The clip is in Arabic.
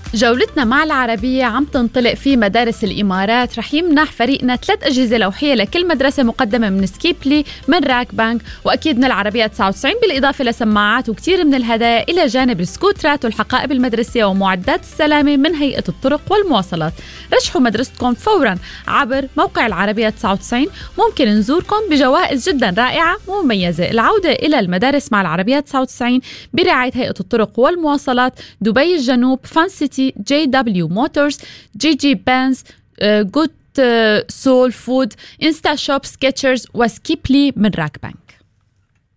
جولتنا مع العربية عم تنطلق في مدارس الإمارات. رح يمنح فريقنا 3 أجهزة لوحية لكل مدرسة مقدمة من سكيبلي من راك بانك، وأكيد من العربية 99 بالإضافة لسماعات وكتير من الهدايا، إلى جانب السكوترات والحقائب المدرسية ومعدات السلامة من هيئة الطرق والمواصلات. رشحوا مدرستكم فورا عبر موقع العربية 99. ممكن نزوركم بجوائز جدا رائعة ومميزة. العودة إلى المدارس مع العربية 99 برعاية هيئة الطرق والمواصلات، دبي الجنوب، فان سيتي، JW موتورز، جي بانز، جود سول فود، انستا شوب، سكيتشرز، وسكيبلي من راك بانك.